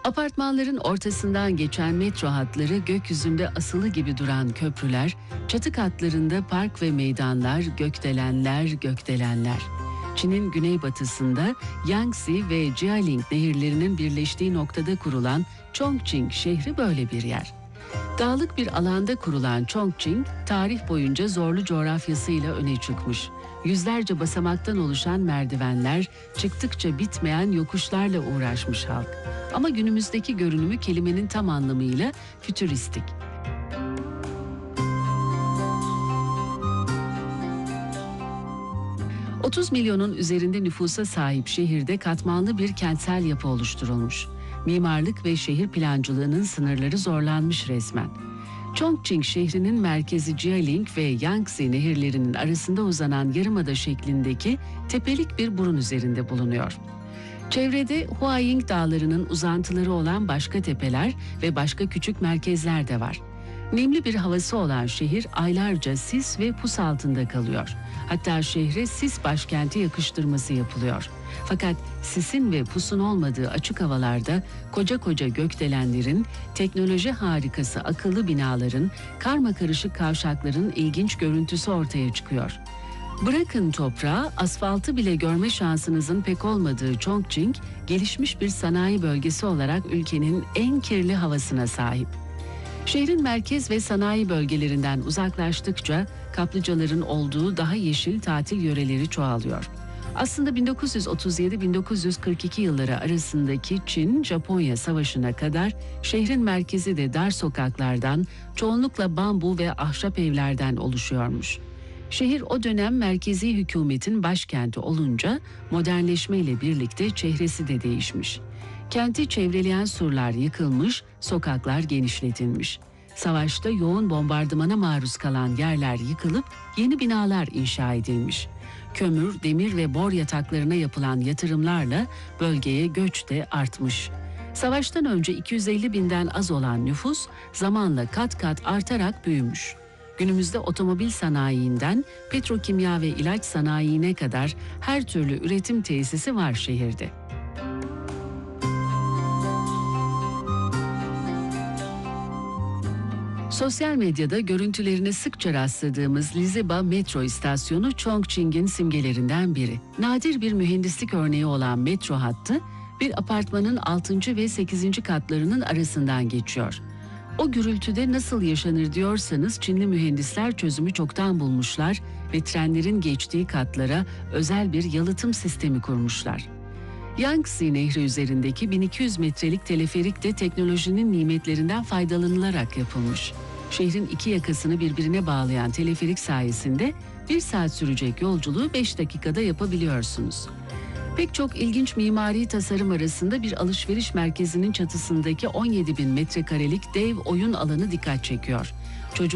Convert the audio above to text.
Apartmanların ortasından geçen metro hatları, gökyüzünde asılı gibi duran köprüler, çatı katlarında park ve meydanlar, gökdelenler, gökdelenler. Çin'in güneybatısında Yangtze ve Jialing nehirlerinin birleştiği noktada kurulan Chongqing şehri böyle bir yer. Dağlık bir alanda kurulan Chongqing, tarih boyunca zorlu coğrafyasıyla öne çıkmış. Yüzlerce basamaktan oluşan merdivenler, çıktıkça bitmeyen yokuşlarla uğraşmış halk. Ama günümüzdeki görünümü kelimenin tam anlamıyla fütüristik. ...30 milyonun üzerinde nüfusa sahip şehirde katmanlı bir kentsel yapı oluşturulmuş. Mimarlık ve şehir plancılığının sınırları zorlanmış resmen. Chongqing şehrinin merkezi Jialing ve Yangtze nehirlerinin arasında uzanan yarımada şeklindeki tepelik bir burun üzerinde bulunuyor. Çevrede Huaying dağlarının uzantıları olan başka tepeler ve başka küçük merkezler de var. Nemli bir havası olan şehir aylarca sis ve pus altında kalıyor. Hatta şehre sis başkenti yakıştırması yapılıyor. Fakat sisin ve pusun olmadığı açık havalarda koca koca gökdelenlerin, teknoloji harikası akıllı binaların, karmakarışık kavşakların ilginç görüntüsü ortaya çıkıyor. Bırakın toprağı, asfaltı bile görme şansınızın pek olmadığı Chongqing, gelişmiş bir sanayi bölgesi olarak ülkenin en kirli havasına sahip. Şehrin merkez ve sanayi bölgelerinden uzaklaştıkça kaplıcaların olduğu daha yeşil tatil yöreleri çoğalıyor. Aslında 1937-1942 yılları arasındaki Çin-Japonya Savaşı'na kadar şehrin merkezi de dar sokaklardan, çoğunlukla bambu ve ahşap evlerden oluşuyormuş. Şehir o dönem merkezi hükümetin başkenti olunca modernleşmeyle birlikte çehresi de değişmiş. Kenti çevreleyen surlar yıkılmış, sokaklar genişletilmiş. Savaşta yoğun bombardımana maruz kalan yerler yıkılıp yeni binalar inşa edilmiş. Kömür, demir ve bor yataklarına yapılan yatırımlarla bölgeye göç de artmış. Savaştan önce 250 binden az olan nüfus zamanla kat kat artarak büyümüş. Günümüzde otomobil sanayiinden petrokimya ve ilaç sanayine kadar her türlü üretim tesisi var şehirde. Sosyal medyada görüntülerine sıkça rastladığımız Liziba metro istasyonu Chongqing'in simgelerinden biri. Nadir bir mühendislik örneği olan metro hattı bir apartmanın 6. ve 8. katlarının arasından geçiyor. O gürültüde nasıl yaşanır diyorsanız Çinli mühendisler çözümü çoktan bulmuşlar ve trenlerin geçtiği katlara özel bir yalıtım sistemi kurmuşlar. Yangtze Nehri üzerindeki 1200 metrelik teleferik de teknolojinin nimetlerinden faydalanılarak yapılmış. Şehrin iki yakasını birbirine bağlayan teleferik sayesinde 1 saat sürecek yolculuğu 5 dakikada yapabiliyorsunuz. Pek çok ilginç mimari tasarım arasında bir alışveriş merkezinin çatısındaki 17.000 metrekarelik dev oyun alanı dikkat çekiyor.